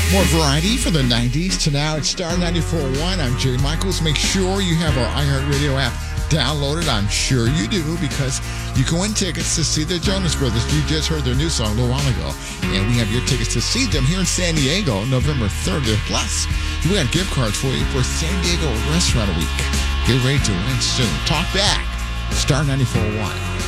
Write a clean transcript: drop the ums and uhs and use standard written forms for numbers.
More variety for the 90s to now. It's Star 94.1. I'm Jerry Michaels. Make sure you have our iHeartRadio app downloaded. I'm sure you do, because you can win tickets to see the Jonas Brothers. You just heard their new song a little while ago. And we have your tickets to see them here in San Diego, November 30th. Plus, we got gift cards for you for San Diego Restaurant Week. Get ready to win soon. Talk back. Star 94.1.